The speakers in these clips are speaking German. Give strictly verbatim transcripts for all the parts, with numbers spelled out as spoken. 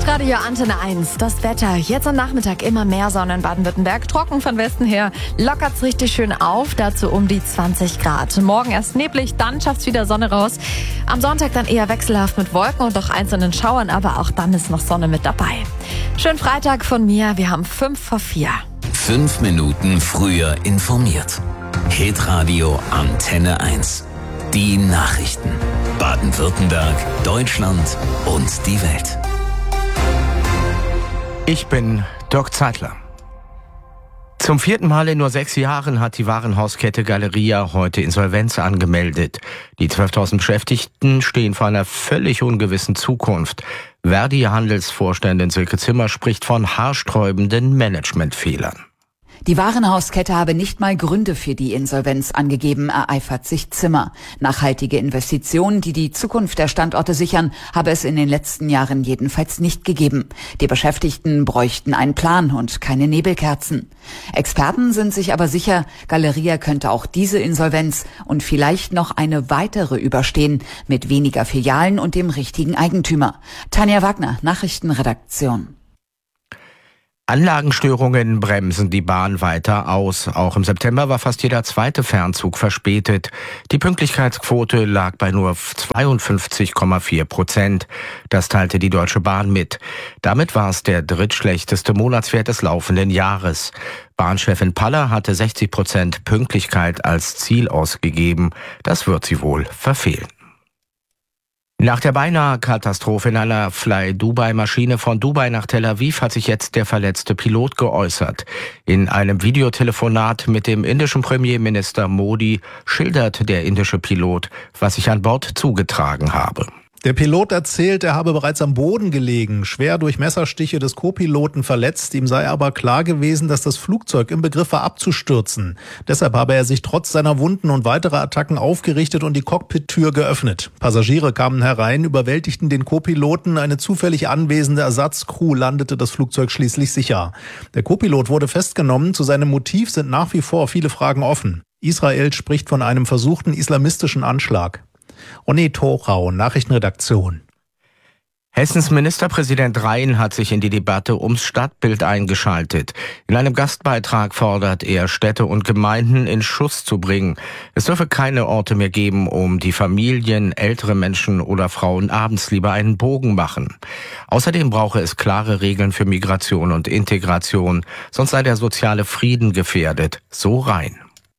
Hitradio Antenne eins, das Wetter. Jetzt am Nachmittag immer mehr Sonne in Baden-Württemberg. Trocken von Westen her, lockert's richtig schön auf, dazu um die zwanzig Grad. Morgen erst neblig, dann schafft's wieder Sonne raus. Am Sonntag dann eher wechselhaft mit Wolken und auch einzelnen Schauern, aber auch dann ist noch Sonne mit dabei. Schönen Freitag von mir, wir haben fünf vor vier. Fünf Minuten früher informiert. Hitradio Antenne eins. Die Nachrichten. Baden-Württemberg, Deutschland und die Welt. Ich bin Dirk Zeitler. Zum vierten Mal in nur sechs Jahren hat die Warenhauskette Galeria heute Insolvenz angemeldet. Die zwölftausend Beschäftigten stehen vor einer völlig ungewissen Zukunft. Verdi-Handelsvorständin Silke Zimmer spricht von haarsträubenden Managementfehlern. Die Warenhauskette habe nicht mal Gründe für die Insolvenz angegeben, ereifert sich Zimmer. Nachhaltige Investitionen, die die Zukunft der Standorte sichern, habe es in den letzten Jahren jedenfalls nicht gegeben. Die Beschäftigten bräuchten einen Plan und keine Nebelkerzen. Experten sind sich aber sicher, Galeria könnte auch diese Insolvenz und vielleicht noch eine weitere überstehen, mit weniger Filialen und dem richtigen Eigentümer. Tanja Wagner, Nachrichtenredaktion. Anlagenstörungen bremsen die Bahn weiter aus. Auch im September war fast jeder zweite Fernzug verspätet. Die Pünktlichkeitsquote lag bei nur zweiundfünfzig Komma vier Prozent. Das teilte die Deutsche Bahn mit. Damit war es der drittschlechteste Monatswert des laufenden Jahres. Bahnchefin Paller hatte sechzig Prozent Pünktlichkeit als Ziel ausgegeben. Das wird sie wohl verfehlen. Nach der beinahe Katastrophe in einer Fly-Dubai-Maschine von Dubai nach Tel Aviv hat sich jetzt der verletzte Pilot geäußert. In einem Videotelefonat mit dem indischen Premierminister Modi schildert der indische Pilot, was sich an Bord zugetragen habe. Der Pilot erzählt, er habe bereits am Boden gelegen, schwer durch Messerstiche des Co-Piloten verletzt. Ihm sei aber klar gewesen, dass das Flugzeug im Begriff war abzustürzen. Deshalb habe er sich trotz seiner Wunden und weiterer Attacken aufgerichtet und die Cockpit-Tür geöffnet. Passagiere kamen herein, überwältigten den Co-Piloten. Eine zufällig anwesende Ersatzcrew landete das Flugzeug schließlich sicher. Der Co-Pilot wurde festgenommen. Zu seinem Motiv sind nach wie vor viele Fragen offen. Israel spricht von einem versuchten islamistischen Anschlag. Ronny Thorau, Nachrichtenredaktion. Hessens Ministerpräsident Rhein hat sich in die Debatte ums Stadtbild eingeschaltet. In einem Gastbeitrag fordert er, Städte und Gemeinden in Schuss zu bringen. Es dürfe keine Orte mehr geben, um die Familien, ältere Menschen oder Frauen abends lieber einen Bogen machen. Außerdem brauche es klare Regeln für Migration und Integration, sonst sei der soziale Frieden gefährdet. So Rhein.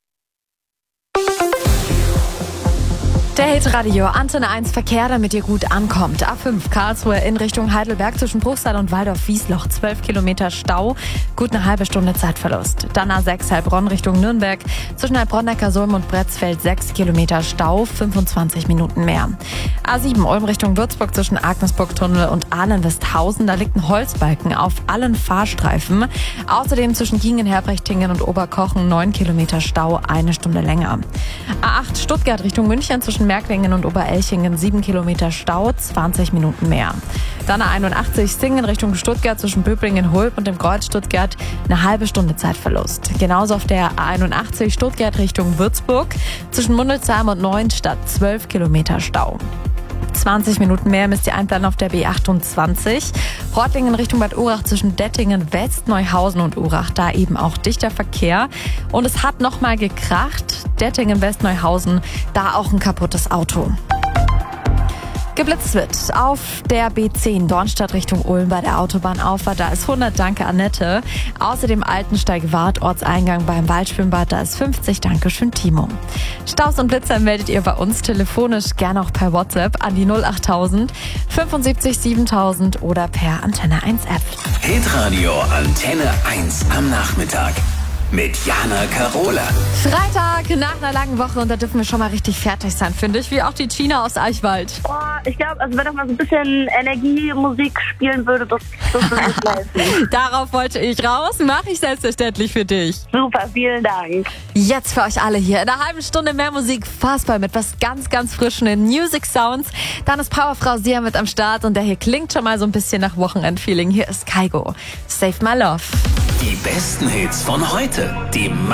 Der Hitradio Antenne eins Verkehr, damit ihr gut ankommt. A fünf Karlsruhe in Richtung Heidelberg zwischen Bruchsal und Waldorf-Wiesloch. zwölf Kilometer Stau, gut eine halbe Stunde Zeitverlust. Dann A sechs Heilbronn Richtung Nürnberg zwischen Heilbronn, Neckarsulm und Bretzfeld. sechs Kilometer Stau, fünfundzwanzig Minuten mehr. A sieben Ulm Richtung Würzburg zwischen Agnesburg-Tunnel und Ahlen-Westhausen. Da liegt ein Holzbalken auf allen Fahrstreifen. Außerdem zwischen Giengen, Herbrechtingen und Oberkochen neun Kilometer Stau, eine Stunde länger. A acht Stuttgart Richtung München zwischen Märklingen und Oberelchingen sieben Kilometer Stau, zwanzig Minuten mehr. Dann A einundachtzig Singen Richtung Stuttgart zwischen Böblingen, Hulb und dem Kreuz Stuttgart eine halbe Stunde Zeitverlust. Genauso auf der A einundachtzig Stuttgart Richtung Würzburg zwischen Mundelsheim und Neuenstadt zwölf Kilometer Stau. zwanzig Minuten mehr müsst ihr einplanen auf der B achtundzwanzig. Reutlingen Richtung Bad Urach zwischen Dettingen West, Neuhausen und Urach. Da eben auch dichter Verkehr. Und es hat nochmal gekracht. Dettingen West, Neuhausen. Da auch ein kaputtes Auto. Geblitzt wird auf der B zehn Dornstadt Richtung Ulm bei der Autobahnauffahrt. Da ist hundert, danke Annette. Außerdem Altensteig-Wart, Ortseingang beim Waldschwimmbad. Da ist fünfzig, danke schön Timo. Staus und Blitzer meldet ihr bei uns telefonisch, gerne auch per WhatsApp an die null achttausend fünfundsiebzig siebentausend oder per Antenne eins App. Hitradio Antenne eins am Nachmittag. Mit Jana Karola. Freitag nach einer langen Woche und da dürfen wir schon mal richtig fertig sein, finde ich. Wie auch die Gina aus Eichwald. Oh, ich glaube, also wenn doch mal so ein bisschen Energiemusik spielen würde, das, das würde uns leisten. Darauf wollte ich raus. Mache ich selbstverständlich für dich. Super, vielen Dank. Jetzt für euch alle hier. In einer halben Stunde mehr Musik. Fassbar mit was ganz, ganz frischen in Music Sounds. Dann ist Powerfrau Sia mit am Start und der hier klingt schon mal so ein bisschen nach Wochenendfeeling. Hier ist Kaigo. Save My Love. Die besten Hits von heute. Die